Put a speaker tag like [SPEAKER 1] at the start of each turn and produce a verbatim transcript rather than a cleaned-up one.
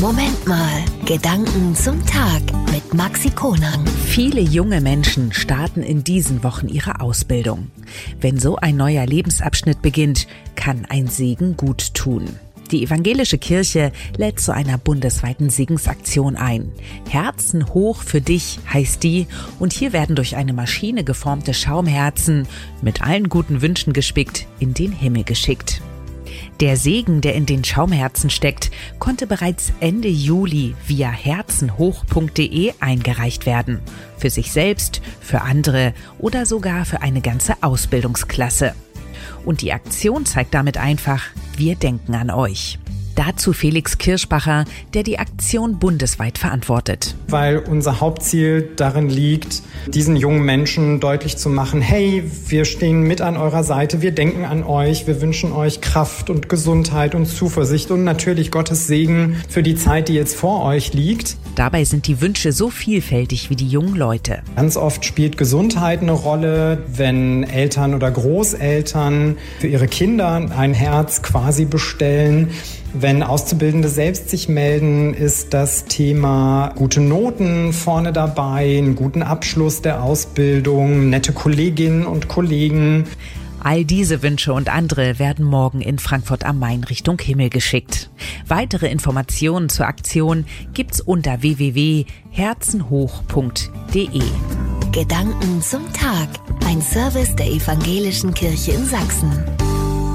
[SPEAKER 1] Moment mal, Gedanken zum Tag mit Maxi Konang.
[SPEAKER 2] Viele junge Menschen starten in diesen Wochen ihre Ausbildung. Wenn so ein neuer Lebensabschnitt beginnt, kann ein Segen gut tun. Die evangelische Kirche lädt zu einer bundesweiten Segensaktion ein. Herzen hoch für dich heißt die, und hier werden durch eine Maschine geformte Schaumherzen mit allen guten Wünschen gespickt in den Himmel geschickt. Der Segen, der in den Schaumherzen steckt, konnte bereits Ende Juli via herzenhoch punkt de eingereicht werden. Für sich selbst, für andere oder sogar für eine ganze Ausbildungsklasse. Und die Aktion zeigt damit einfach, wir denken an euch. Dazu Felix Kirschbacher, der die Aktion bundesweit verantwortet.
[SPEAKER 3] Weil unser Hauptziel darin liegt, diesen jungen Menschen deutlich zu machen, hey, wir stehen mit an eurer Seite, wir denken an euch, wir wünschen euch Kraft und Gesundheit und Zuversicht und natürlich Gottes Segen für die Zeit, die jetzt vor euch liegt.
[SPEAKER 2] Dabei sind die Wünsche so vielfältig wie die jungen Leute.
[SPEAKER 3] Ganz oft spielt Gesundheit eine Rolle, wenn Eltern oder Großeltern für ihre Kinder ein Herz quasi bestellen. Wenn Auszubildende selbst sich melden, ist das Thema gute Noten vorne dabei, einen guten Abschluss der Ausbildung, nette Kolleginnen und Kollegen.
[SPEAKER 2] All diese Wünsche und andere werden morgen in Frankfurt am Main Richtung Himmel geschickt. Weitere Informationen zur Aktion gibt's unter w w w punkt herzenhoch punkt de.
[SPEAKER 1] Gedanken zum Tag. Ein Service der Evangelischen Kirche in Sachsen.